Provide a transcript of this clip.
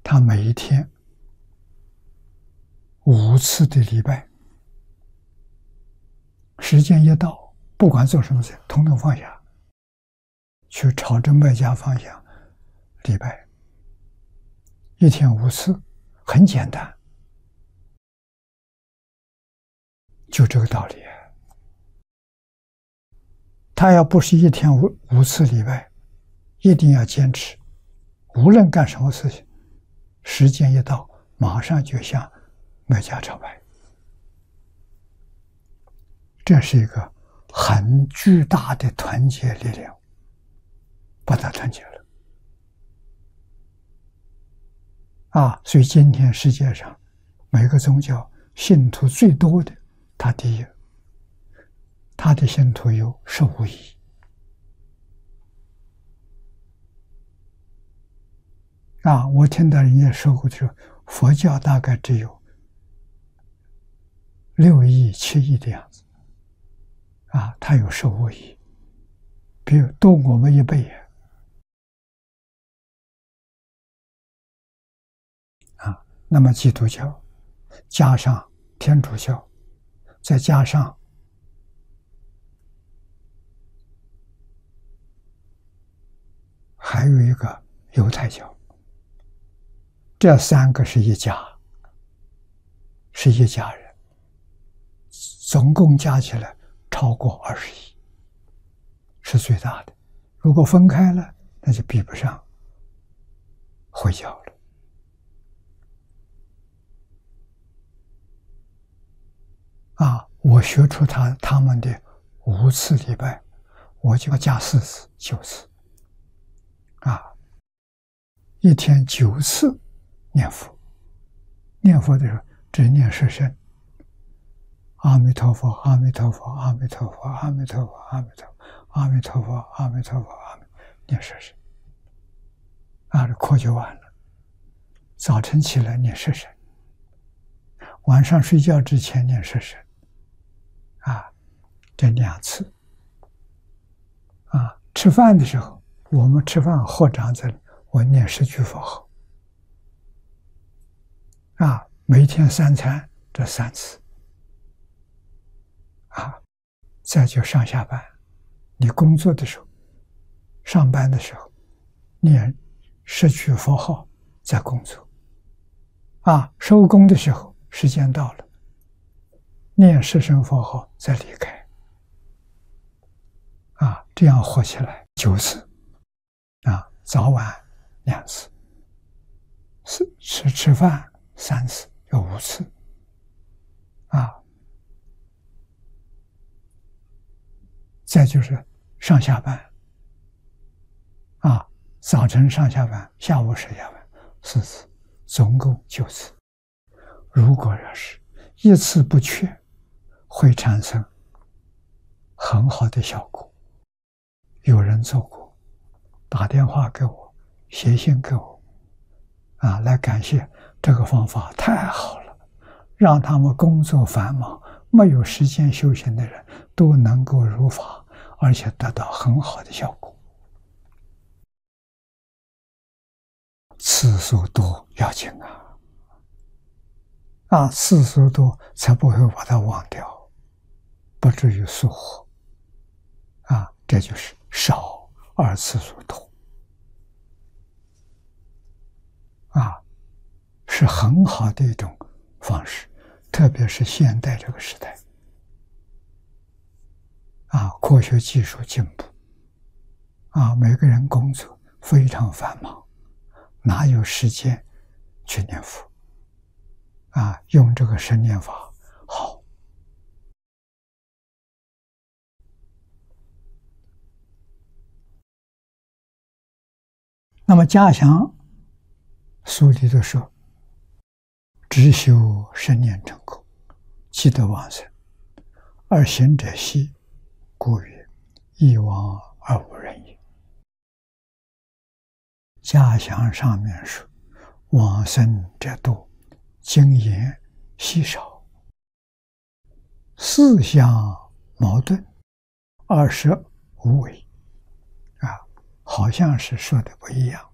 他每一天5次的礼拜，时间一到，不管做什么事，统统放下，去朝着麦加方向礼拜，一天5次，很简单，就这个道理。他要不是一天5次礼拜，一定要坚持，无论干什么事情，时间一到，马上就向麦加朝拜。这是一个很巨大的团结力量，把它团结了。所以今天世界上每个宗教信徒最多的，他第一，他的信徒有15亿。我听到人家说过，就是佛教大概只有6亿、7亿的样子，他有15亿，比如多我们1倍。那么基督教加上天主教，再加上还有一个犹太教，这3个是一家，是一家人，总共加起来超过20亿，是最大的。如果分开了，那就比不上回教了。我学出他们的5次礼拜，我就要加4次，9次。一天9次念佛，念佛的时候只念10声：阿弥陀佛，阿弥陀佛，阿弥陀佛，阿弥陀佛，阿弥陀佛，阿弥陀佛，阿弥陀佛，念10声。这课就完了。早晨起来念10声，晚上睡觉之前念10声。这2次。吃饭的时候，我们吃饭合掌这里，我念10句佛号。每天3餐这3次。再就上下班，你工作的时候，上班的时候，念10句佛号在工作。收工的时候，时间到了，念10声佛号再离开。这样合起来9次。早晚2次，吃饭3次，有5次。再就是上下班。早晨上下班，下午上下班4次，总共9次。如果要是一次不缺，会产生很好的效果。有人做过，打电话给我，写信给我，来感谢这个方法太好了，让他们工作繁忙，没有时间修行的人都能够入法，而且得到很好的效果。次数多要紧次数多才不会把它忘掉，不至于疏忽。这就是少而次数多。是很好的一种方式，特别是现代这个时代。科学技术进步。每个人工作非常繁忙，哪有时间去念佛？用这个10念法好。那么嘉祥书里头说，只修10念成功，即得往生，而行者稀，故曰一往而无人也。嘉祥上面说，往生者多，经言稀少，四相矛盾，二舍无为。好像是说的不一样。